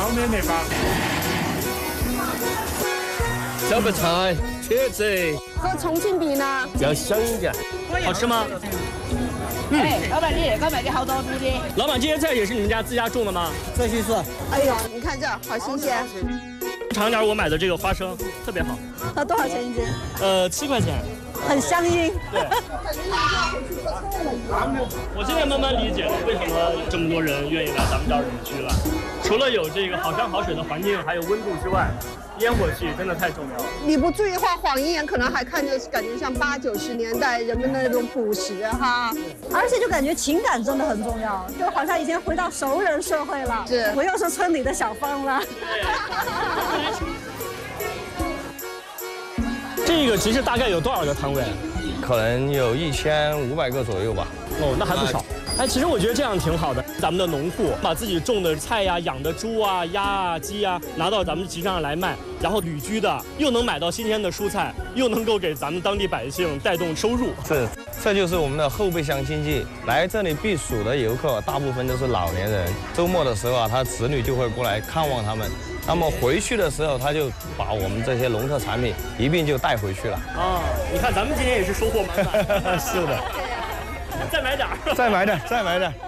方便没法。 小白菜、茄子和重庆比呢？ 要香一点。 好吃吗？ 哎，老板，你这个卖的好多猪的。 老板，这些菜也是你们家自家种的吗？ 这些是。 哎呦，你看这好新鲜。 尝点我买的这个花生，特别好。 它多少钱一斤 ？7块钱。 很香烟。 对。我现在慢慢理解了为什么这么多人愿意来咱们这儿旅居了。除了有这个好山好水的环境，还有温度之外，烟火气真的太重要了。 你不注意的话，晃一眼可能还看着感觉像80、90年代人们的那种朴实哈。 而且就感觉情感真的很重要，就好像以前回到熟人社会了， 是， 不又是村里的小芳了。 这个集市大概有多少个摊位？ 可能有1500个左右吧。 哦，那还不少。哎，其实我觉得这样挺好的。咱们的农户把自己种的菜呀、养的猪啊、鸭啊、鸡啊拿到咱们集市上来卖，然后旅居的又能买到新鲜的蔬菜，又能够给咱们当地百姓带动收入。 是，这就是我们的后备箱经济。来这里避暑的游客大部分都是老年人，周末的时候啊，他子女就会过来看望他们。那么回去的时候，他就把我们这些农特产品一并就带回去了。 啊，你看咱们今天也是收获满满。 是的。 再买点儿。 再买点，再买点。